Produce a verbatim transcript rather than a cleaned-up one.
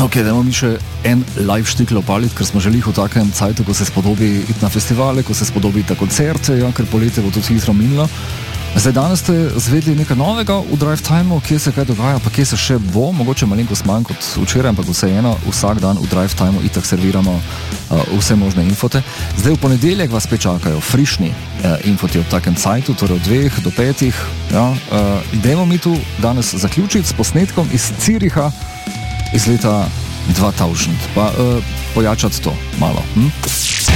Ok, dajmo mi še en live štikl opaliti, ker smo želi v takem cajtu, ko se spodobi iti na festivale, ko se spodobi iti na koncerte, ja, ker poletje bo tudi hitro minilo. Zdaj, danes ste zvedli nekaj novega v Drive Timeu, kje se kaj dogaja, pa kje se še bo, mogoče malenkost manj kot včeraj, ampak vseeno, vsak dan v Drive Timeu itak serviramo uh, vse možne infote. Zdaj, v ponedeljek vas spet čakajo frišni uh, infoti ob takem cajtu, torej od dveh do petih. Ja, uh, idemo mi tu danes zaključiti s posnetkom iz Züricha iz leta dva tisoč, pa uh, pojačati to malo. Hm?